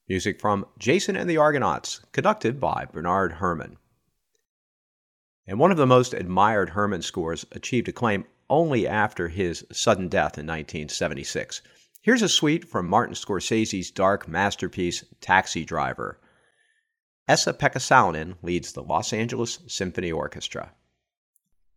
Music from Jason and the Argonauts, conducted by Bernard Herrmann. And one of the most admired Herrmann scores achieved acclaim only after his sudden death in 1976. Here's a suite from Martin Scorsese's dark masterpiece, Taxi Driver. Esa-Pekka Salonen leads the Los Angeles Symphony Orchestra.